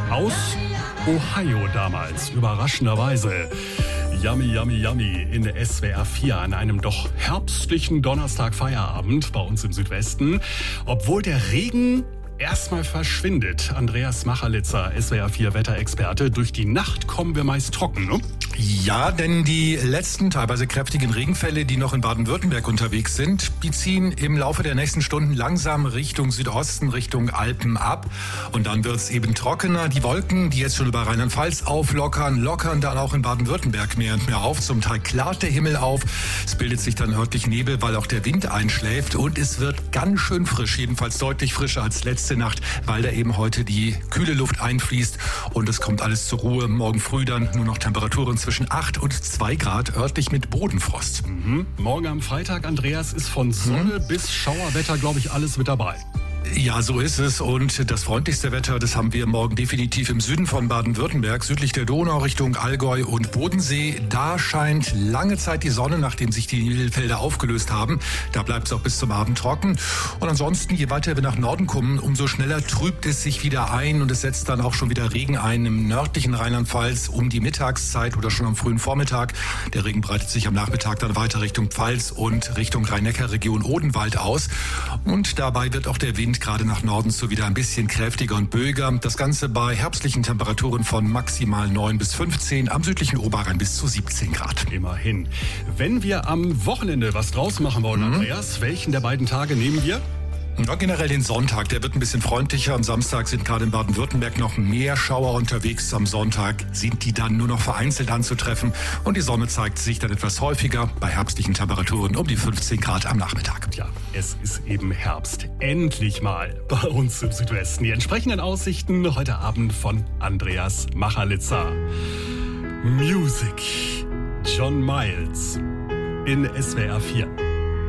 Aus Ohio damals, überraschenderweise. Yummy, yummy, yummy in SWR 4 an einem doch herbstlichen Donnerstag Feierabend bei uns im Südwesten. Obwohl der Regen erstmal verschwindet. Andreas Machalitzer, SWR 4 Wetterexperte. Durch die Nacht kommen wir meist trocken, ne? Ja, denn die letzten teilweise kräftigen Regenfälle, die noch in Baden-Württemberg unterwegs sind, die ziehen im Laufe der nächsten Stunden langsam Richtung Südosten, Richtung Alpen ab. Und dann wird es eben trockener. Die Wolken, die jetzt schon über Rheinland-Pfalz auflockern, lockern dann auch in Baden-Württemberg mehr und mehr auf. Zum Teil klart der Himmel auf. Es bildet sich dann örtlich Nebel, weil auch der Wind einschläft. Und es wird ganz schön frisch, jedenfalls deutlich frischer als letzte Nacht, weil da eben heute die kühle Luft einfließt. Und es kommt alles zur Ruhe. Morgen früh dann nur noch Temperaturen zwischen 8 und 2 Grad, örtlich mit Bodenfrost. Morgen am Freitag, Andreas, ist von Sonne bis Schauerwetter, glaube ich, alles mit dabei. Ja, so ist es. Und das freundlichste Wetter, das haben wir morgen definitiv im Süden von Baden-Württemberg, südlich der Donau Richtung Allgäu und Bodensee. Da scheint lange Zeit die Sonne, nachdem sich die Nebelfelder aufgelöst haben. Da bleibt es auch bis zum Abend trocken. Und ansonsten, je weiter wir nach Norden kommen, umso schneller trübt es sich wieder ein und es setzt dann auch schon wieder Regen ein im nördlichen Rheinland-Pfalz um die Mittagszeit oder schon am frühen Vormittag. Der Regen breitet sich am Nachmittag dann weiter Richtung Pfalz und Richtung Rhein-Neckar-Region Odenwald aus. Und dabei wird auch der Wind gerade nach Norden so wieder ein bisschen kräftiger und böiger. Das Ganze bei herbstlichen Temperaturen von maximal 9 bis 15, am südlichen Oberrhein bis zu 17 Grad. Immerhin. Wenn wir am Wochenende was draus machen wollen, Andreas, welchen der beiden Tage nehmen wir? Ja, generell den Sonntag, der wird ein bisschen freundlicher. Am Samstag sind gerade in Baden-Württemberg noch mehr Schauer unterwegs. Am Sonntag sind die dann nur noch vereinzelt anzutreffen. Und die Sonne zeigt sich dann etwas häufiger bei herbstlichen Temperaturen um die 15 Grad am Nachmittag. Ja, es ist eben Herbst. Endlich mal bei uns im Südwesten. Die entsprechenden Aussichten heute Abend von Andreas Machalitzer. Music. John Miles in SWR 4.